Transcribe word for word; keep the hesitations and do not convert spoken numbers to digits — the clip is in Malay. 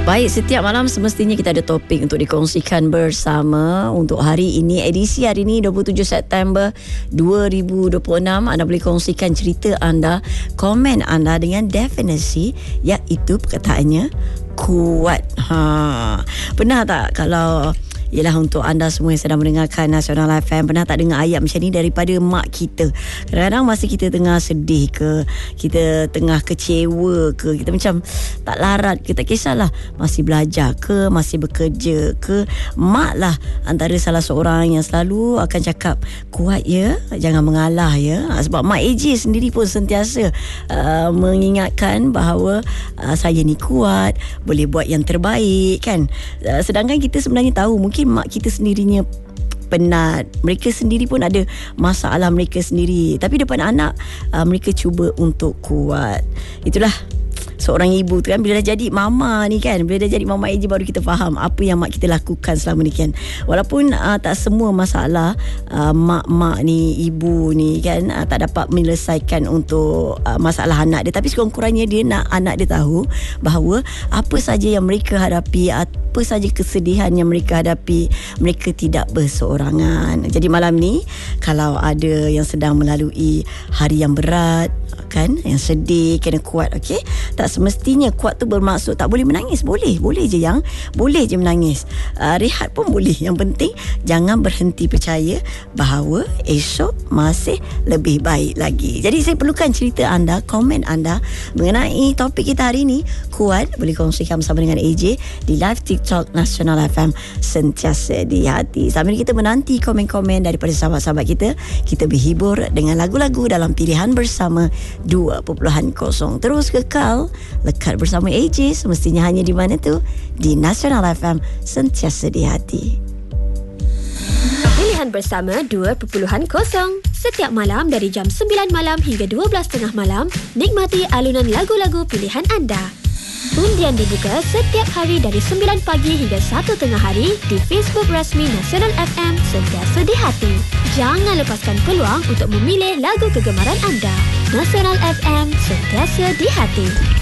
Baik, setiap malam semestinya kita ada topik untuk dikongsikan bersama. Untuk hari ini, edisi hari ini dua puluh tujuh September dua ribu dua puluh enam, anda boleh kongsikan cerita anda, komen anda dengan definisi, iaitu perkataannya kuat. Ha. Pernah tak kalau ialah untuk anda semua yang sedang mendengarkan Nasional F M, pernah tak dengar ayat macam ni daripada mak kita? Kadang-kadang masa kita tengah sedih ke, kita tengah kecewa ke, kita macam tak larat ke, tak kisahlah masih belajar ke, masih bekerja ke, mak lah antara salah seorang yang selalu akan cakap, kuat ya, jangan mengalah ya. Sebab mak A J sendiri pun sentiasa uh, mengingatkan bahawa uh, saya ni kuat, boleh buat yang terbaik kan. Uh, sedangkan kita sebenarnya tahu mungkin mak kita sendirinya penat, mereka sendiri pun ada masalah mereka sendiri, tapi depan anak uh, mereka cuba untuk kuat. Itulah seorang ibu tu kan, bila dah jadi mama ni kan, bila dah jadi mama A J baru kita faham apa yang mak kita lakukan selama ni kan. Walaupun uh, tak semua masalah uh, mak-mak ni, ibu ni kan uh, tak dapat menyelesaikan untuk uh, masalah anak dia, tapi sekurang-kurangnya dia nak anak dia tahu bahawa apa saja yang mereka hadapi, apa saja kesedihan yang mereka hadapi, mereka tidak berseorangan. Jadi malam ni, kalau ada yang sedang melalui hari yang berat kan, yang sedih, kena kuat, okey? Tak semestinya kuat tu bermaksud tak boleh menangis. Boleh, boleh je yang boleh je menangis. Uh, rehat pun boleh. Yang penting jangan berhenti percaya bahawa esok masih lebih baik lagi. Jadi saya perlukan cerita anda, komen anda mengenai topik kita hari ini. Kuat, boleh kongsikan bersama dengan A J di live TikTok Nasional F M, sentiasa di hati. Sambil kita menanti komen-komen daripada sahabat-sahabat kita, kita berhibur dengan lagu-lagu dalam pilihan bersama dua titik kosong. Terus kekal lekat bersama A J, semestinya hanya di mana tu? Di Nasional F M, sentiasa di hati. Pilihan bersama dua titik kosong. Setiap malam dari jam sembilan malam hingga dua belas tiga puluh malam, nikmati alunan lagu-lagu pilihan anda. Undian dibuka setiap hari dari sembilan pagi hingga satu tengah hari di Facebook rasmi Nasional F M, sentiasa di hati. Jangan lepaskan peluang untuk memilih lagu kegemaran anda. Nasional F M, sentiasa di hati.